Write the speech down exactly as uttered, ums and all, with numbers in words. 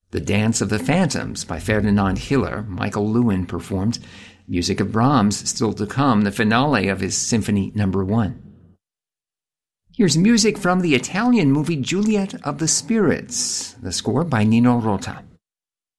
The Dance of the Phantoms by Ferdinand Hiller. Michael Lewin performed. Music of Brahms, still to come, the finale of his Symphony Number One. Here's music from the Italian movie Juliet of the Spirits, the score by Nino Rota.